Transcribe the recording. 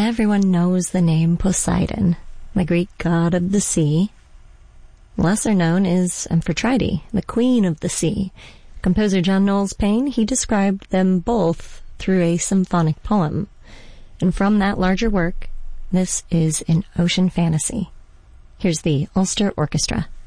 Everyone knows the name Poseidon, the Greek god of the sea. Lesser known is Amphitrite, the queen of the sea. Composer John Knowles Paine, he described them both through a symphonic poem. And from that larger work, this is an ocean fantasy. Here's the Ulster Orchestra.